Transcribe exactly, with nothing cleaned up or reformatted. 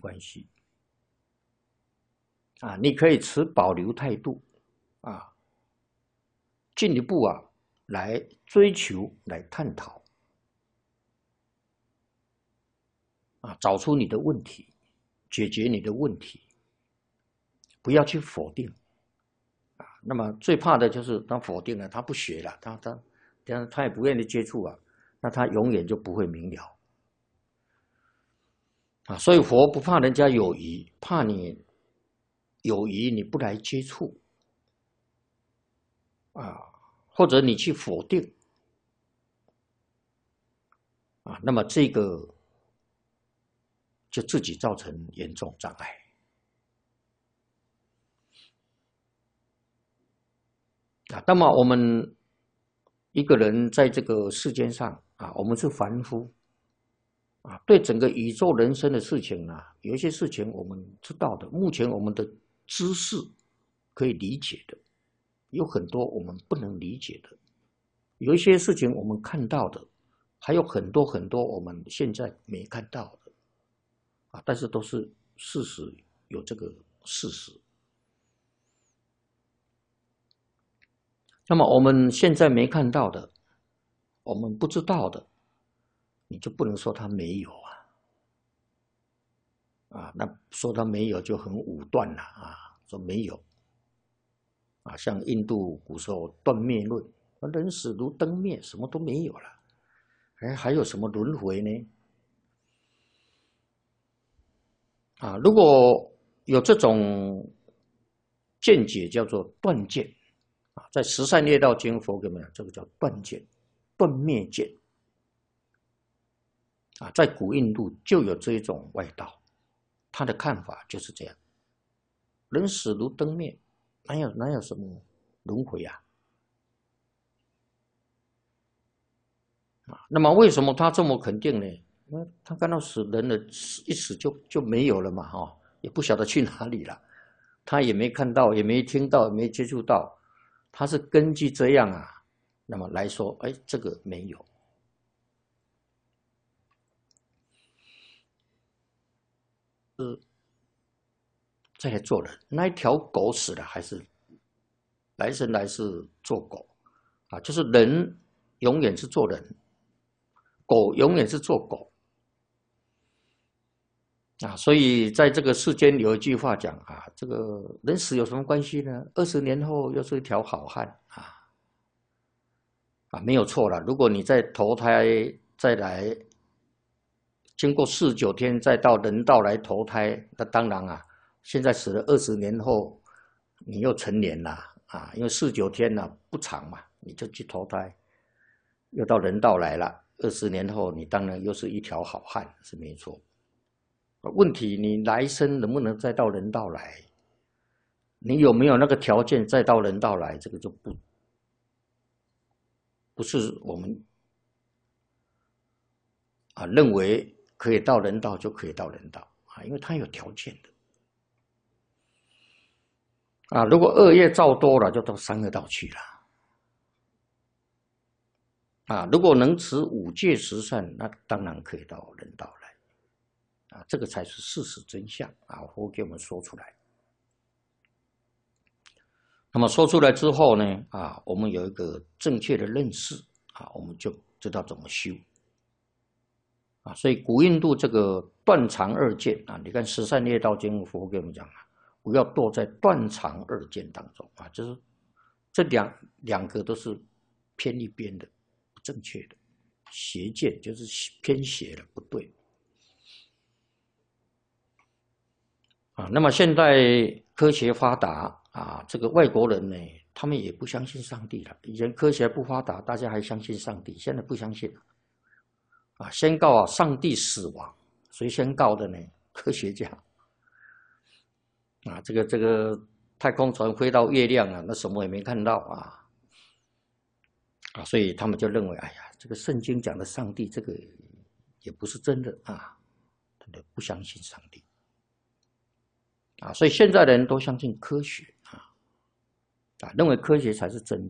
关系。啊，你可以持保留态度，啊，进一步啊来追求、来探讨，啊，找出你的问题，解决你的问题，不要去否定。啊，那么最怕的就是他否定了，他不学了，他他他他也不愿意接触啊，那他永远就不会明了。啊，所以佛不怕人家有疑，怕你有疑你不来接触，啊，或者你去否定，啊，那么这个就自己造成严重障碍。啊，那么我们一个人在这个世间上啊，我们是凡夫。啊，对整个宇宙人生的事情啊，有一些事情我们知道的，目前我们的知识可以理解的，有很多我们不能理解的，有一些事情我们看到的，还有很多很多我们现在没看到的，啊，但是都是事实，有这个事实。那么我们现在没看到的，我们不知道的，你就不能说它没有啊。啊，那说它没有就很武断了啊，说没有，啊，像印度古时候断灭论，人死如灯灭，什么都没有了，哎，还有什么轮回呢？啊，如果有这种见解，叫做断见，啊，在《十善业道经》佛给我们讲，这个叫断见、断灭见，啊，在古印度就有这一种外道。他的看法就是这样：人死如灯灭，哪有哪有什么轮回啊？啊，那么为什么他这么肯定呢？因为他看到死人了，一死就就没有了嘛，哈、哦，也不晓得去哪里了，他也没看到，也没听到，也没接触到，他是根据这样啊，那么来说，哎，这个没有。呃，再来做人，那一条狗死了，还是来生来世做狗啊？就是人永远是做人，狗永远是做狗啊。所以在这个世间有一句话讲啊，这个人死有什么关系呢？二十年后又是一条好汉啊啊，没有错了。如果你再投胎再来，经过四十九天再到人道来投胎，那当然啊，现在死了二十年后，你又成年了啊，因为四十九天呢、啊、不长嘛，你就去投胎，又到人道来了。二十年后，你当然又是一条好汉，是没错。问题你来生能不能再到人道来？你有没有那个条件再到人道来？这个就不不是我们啊认为可以到人道就可以到人道啊，因为它有条件的啊。如果恶业造多了，就到三恶道去了啊。如果能持五戒十善，那当然可以到人道来啊。这个才是事实真相啊，佛给我们说出来。那么说出来之后呢，啊，我们有一个正确的认识啊，我们就知道怎么修啊。所以古印度这个断常二见啊，你看《十善业道经》佛给我们讲啊，不要堕在断常二见当中啊，就是这两两个都是偏一边的，不正确的邪见，就是偏邪的，不对啊。那么现在科学发达。啊，这个外国人呢，他们也不相信上帝了。以前科学不发达，大家还相信上帝，现在不相信了。啊，宣告啊，上帝死亡，谁宣告的呢？科学家。啊，这个这个太空船飞到月亮啊，那什么也没看到啊。啊，所以他们就认为，哎呀，这个圣经讲的上帝，这个也不是真的啊，真的不相信上帝。啊，所以现在的人都相信科学。啊，认为科学才是真的。